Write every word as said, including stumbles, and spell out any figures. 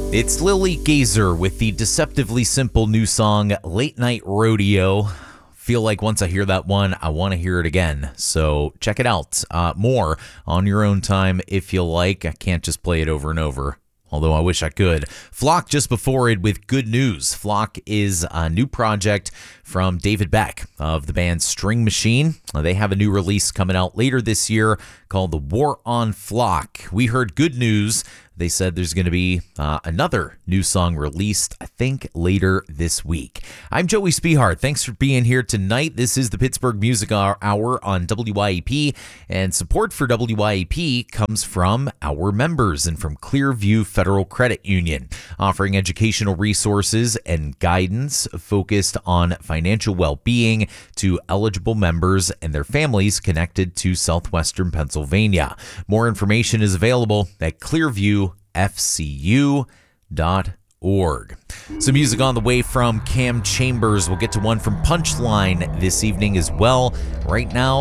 It's Lily Gazer with the deceptively simple new song, Late Night Rodeo. Feel like once I hear that one, I want to hear it again. So check it out. Uh, more on your own time if you like. I can't just play it over and over, although I wish I could. Flock just before it with good news. Flock is a new project from David Beck of the band String Machine. Uh, They have a new release coming out later this year called The War on Flock. We heard good news. They said there's going to be uh, another new song released, I think, later this week. I'm Joey Spihart. Thanks for being here tonight. This is the Pittsburgh Music Hour on W Y E P, and support for W Y E P comes from our members and from Clearview Federal Credit Union, offering educational resources and guidance focused on financial well-being to eligible members and their families connected to Southwestern Pennsylvania. More information is available at clearview f c u dot org. Some music on the way from Cam Chambers. We'll get to one from Punchline this evening as well. Right now,